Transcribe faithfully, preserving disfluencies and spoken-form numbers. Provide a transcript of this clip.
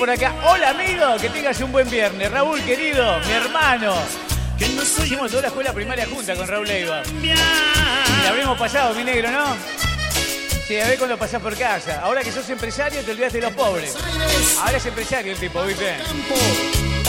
por acá. Hola, amigo, que tengas un buen viernes. Raúl, querido, mi hermano. Hicimos toda la escuela primaria junta con Raúl Leiva. La habíamos pasado, mi negro, ¿no? Sí, a ver cuando pasás por casa. Ahora que sos empresario, te olvidaste de los pobres. Ahora es empresario el tipo, ¿viste?